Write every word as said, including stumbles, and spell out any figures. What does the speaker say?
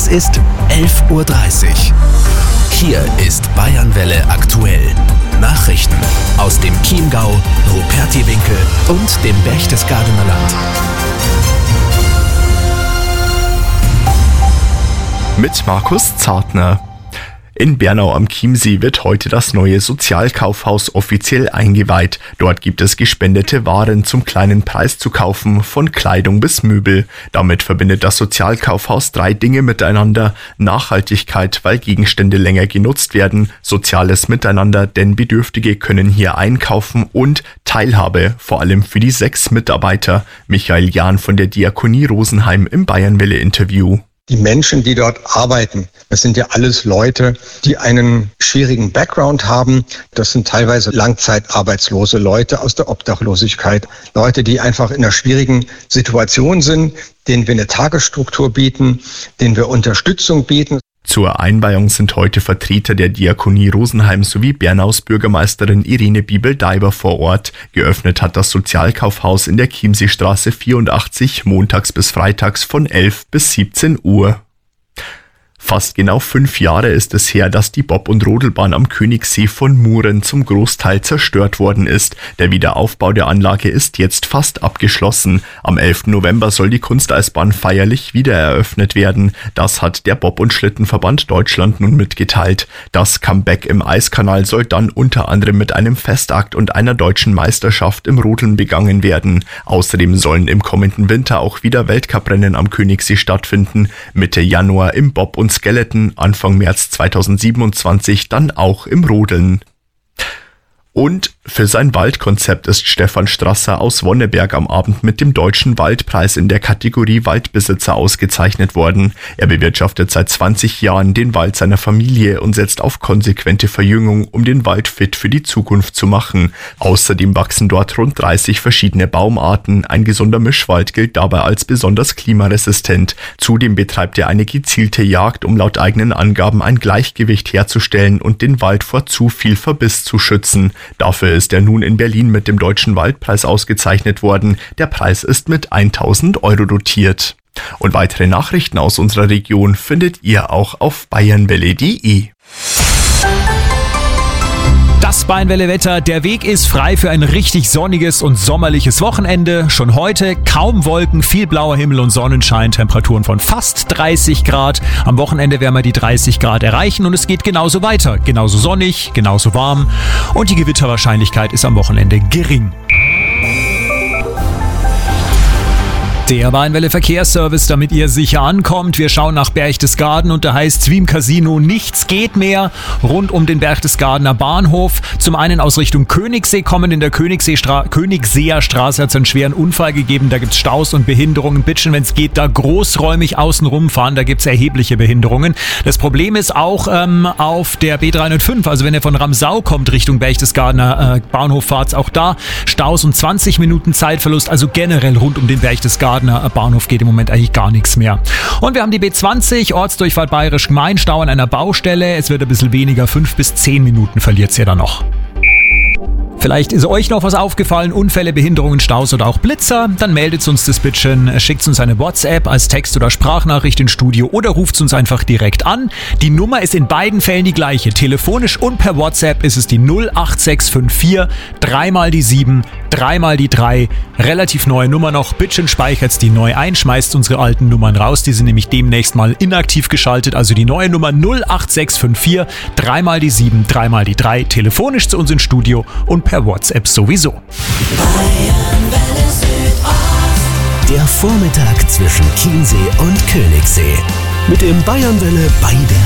Es ist elf Uhr dreißig. Hier ist Bayernwelle aktuell. Nachrichten aus dem Chiemgau, Rupertiwinkel und dem Berchtesgadener Land. Mit Markus Zartner. In Bernau am Chiemsee wird heute das neue Sozialkaufhaus offiziell eingeweiht. Dort gibt es gespendete Waren zum kleinen Preis zu kaufen, von Kleidung bis Möbel. Damit verbindet das Sozialkaufhaus drei Dinge miteinander. Nachhaltigkeit, weil Gegenstände länger genutzt werden, soziales Miteinander, denn Bedürftige können hier einkaufen und Teilhabe, vor allem für die sechs Mitarbeiter. Michael Jahn von der Diakonie Rosenheim im Bayernwelle-Interview. Die Menschen, die dort arbeiten, das sind ja alles Leute, die einen schwierigen Background haben. Das sind teilweise langzeitarbeitslose Leute aus der Obdachlosigkeit. Leute, die einfach in einer schwierigen Situation sind, denen wir eine Tagesstruktur bieten, denen wir Unterstützung bieten. Zur Einweihung sind heute Vertreter der Diakonie Rosenheim sowie Bernaus Bürgermeisterin Irene Biebel-Daiber vor Ort. Geöffnet hat das Sozialkaufhaus in der Chiemseestraße vierundachtzig montags bis freitags von elf bis siebzehn Uhr. Fast genau fünf Jahre ist es her, dass die Bob- und Rodelbahn am Königssee von Muren zum Großteil zerstört worden ist. Der Wiederaufbau der Anlage ist jetzt fast abgeschlossen. Am elften November soll die Kunsteisbahn feierlich wieder eröffnet werden. Das hat der Bob- und Schlittenverband Deutschland nun mitgeteilt. Das Comeback im Eiskanal soll dann unter anderem mit einem Festakt und einer deutschen Meisterschaft im Rodeln begangen werden. Außerdem sollen im kommenden Winter auch wieder Weltcuprennen am Königssee stattfinden. Mitte Januar im Bob- und Skeleton, Anfang März zweitausendsiebenundzwanzig dann auch im Rodeln. Und für sein Waldkonzept ist Stefan Strasser aus Wonneberg am Abend mit dem Deutschen Waldpreis in der Kategorie Waldbesitzer ausgezeichnet worden. Er bewirtschaftet seit zwanzig Jahren den Wald seiner Familie und setzt auf konsequente Verjüngung, um den Wald fit für die Zukunft zu machen. Außerdem wachsen dort rund dreißig verschiedene Baumarten. Ein gesunder Mischwald gilt dabei als besonders klimaresistent. Zudem betreibt er eine gezielte Jagd, um laut eigenen Angaben ein Gleichgewicht herzustellen und den Wald vor zu viel Verbiss zu schützen. Dafür ist er nun in Berlin mit dem Deutschen Waldpreis ausgezeichnet worden. Der Preis ist mit tausend Euro dotiert. Und weitere Nachrichten aus unserer Region findet ihr auch auf bayernwelle punkt de. Das Bayernwelle-Wetter, der Weg ist frei für ein richtig sonniges und sommerliches Wochenende. Schon heute kaum Wolken, viel blauer Himmel und Sonnenschein, Temperaturen von fast dreißig Grad. Am Wochenende werden wir die dreißig Grad erreichen und es geht genauso weiter. Genauso sonnig, genauso warm und die Gewitterwahrscheinlichkeit ist am Wochenende gering. Der Bayernwelle Verkehrsservice, damit ihr sicher ankommt. Wir schauen nach Berchtesgaden und da heißt es wie im Casino, nichts geht mehr rund um den Berchtesgadener Bahnhof. Zum einen aus Richtung Königssee kommen, in der Königsseestra- Königseer Straße hat es einen schweren Unfall gegeben. Da gibt es Staus und Behinderungen. Bitte, wenn es geht, da großräumig außen rumfahren, da gibt es erhebliche Behinderungen. Das Problem ist auch ähm, auf der B dreihundertfünf, also wenn ihr von Ramsau kommt Richtung Berchtesgadener äh, Bahnhof fahrt, auch da Staus und zwanzig Minuten Zeitverlust, also generell rund um den Berchtesgaden Bahnhof geht im Moment eigentlich gar nichts mehr. Und wir haben die B zwanzig, Ortsdurchfahrt Bayerisch-Gmain, Stau an einer Baustelle. Es wird ein bisschen weniger, fünf bis zehn Minuten verliert es ja dann noch. Vielleicht ist euch noch was aufgefallen, Unfälle, Behinderungen, Staus oder auch Blitzer, dann meldet uns das bitteschön, schickt uns eine WhatsApp als Text- oder Sprachnachricht ins Studio oder ruft uns einfach direkt an. Die Nummer ist in beiden Fällen die gleiche, telefonisch und per WhatsApp ist es die null acht sechs fünf vier, dreimal die sieben, dreimal die drei, relativ neue Nummer noch, bitteschön speichert die neu ein, schmeißt unsere alten Nummern raus, die sind nämlich demnächst mal inaktiv geschaltet, also die neue Nummer null acht sechs fünf vier, dreimal die sieben, dreimal die drei, telefonisch zu uns ins Studio und per WhatsApp sowieso. Der Vormittag zwischen Chiemsee und Königssee. Mit dem Bayernwelle bei der